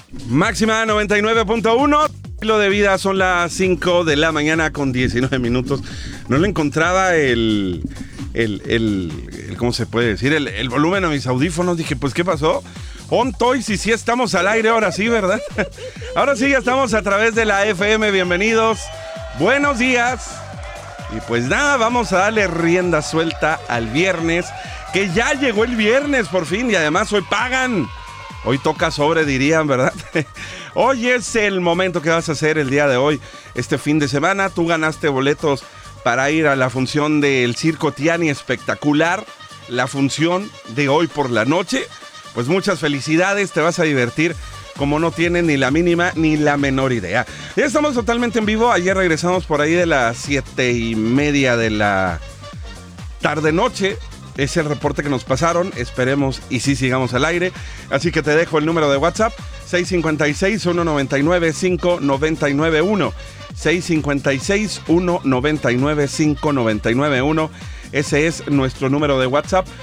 Máxima 99.1. Lo de vida son las 5 de la mañana con 19 minutos. No le encontraba ¿cómo se puede decir? El volumen a mis audífonos. Dije, pues, ¿qué pasó? On Toys, y sí estamos al aire, ahora sí, ¿verdad? Ahora sí, ya estamos a través de la FM. Bienvenidos. Buenos días. Y pues nada, vamos a darle rienda suelta al viernes, que ya llegó el viernes por fin, y además hoy pagan. Hoy toca sobre, dirían, ¿verdad? Hoy es el momento que vas a hacer el día de hoy, este fin de semana. Tú ganaste boletos para ir a la función del Circo Tiani, espectacular. La función de hoy por la noche. Pues muchas felicidades, te vas a divertir como no tienen ni la mínima ni la menor idea. Ya estamos totalmente en vivo. Ayer regresamos por ahí de las 7:30 de la tarde-noche. Es el reporte que nos pasaron. Esperemos y sí sigamos al aire. Así que te dejo el número de WhatsApp: 656-199-5991. 656-199-5991. Ese es nuestro número de WhatsApp